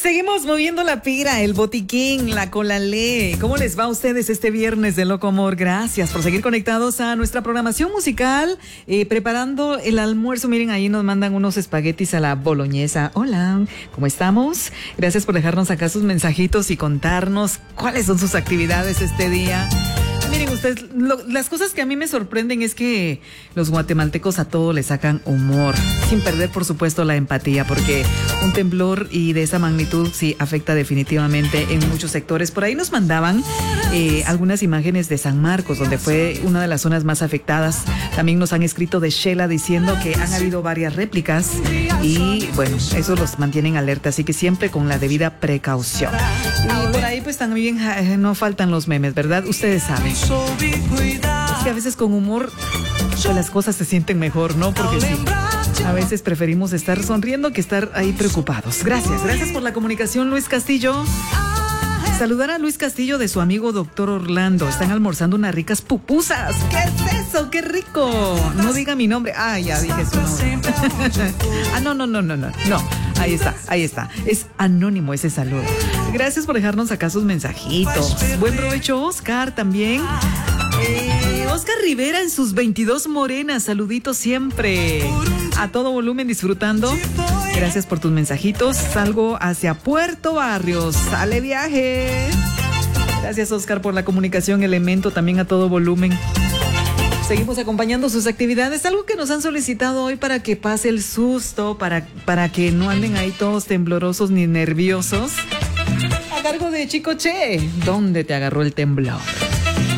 Seguimos moviendo la pira, el botiquín, la colalé. ¿Cómo les va a ustedes este viernes de Loco Amor? Gracias por seguir conectados a nuestra programación musical, preparando el almuerzo. Miren, ahí nos mandan unos espaguetis a la boloñesa. Hola, ¿cómo estamos? Gracias por dejarnos acá sus mensajitos y contarnos cuáles son sus actividades este día. Miren ustedes, las cosas que a mí me sorprenden es que los guatemaltecos a todo le sacan humor, sin perder por supuesto la empatía, porque un temblor y de esa magnitud sí afecta definitivamente en muchos sectores. Por ahí nos mandaban algunas imágenes de San Marcos, donde fue una de las zonas más afectadas. También nos han escrito de Shela diciendo que han habido varias réplicas y bueno, eso los mantienen alerta, así que siempre con la debida precaución. Y por ahí pues también no faltan los memes, ¿verdad? Ustedes saben. Es que a veces con humor pues las cosas se sienten mejor, ¿no? Porque sí, a veces preferimos estar sonriendo que estar ahí preocupados. Gracias por la comunicación, Luis Castillo. Saludar a Luis Castillo de su amigo Doctor Orlando. Están almorzando unas ricas pupusas. ¿Qué es eso? ¡Qué rico! No diga mi nombre. Ah, ya dije su nombre. No. Ahí está. Es anónimo ese saludo. Gracias por dejarnos acá sus mensajitos. Buen provecho, Oscar, también. Oscar Rivera en sus 22 morenas. Saluditos siempre. A todo volumen disfrutando. Gracias por tus mensajitos. Salgo hacia Puerto Barrios. ¡Sale viaje! Gracias, Oscar, por la comunicación. Elemento también a todo volumen. Seguimos acompañando sus actividades. Algo que nos han solicitado hoy para que pase el susto, para que no anden ahí todos temblorosos ni nerviosos. A cargo de Chico Che. ¿Dónde te agarró el temblor?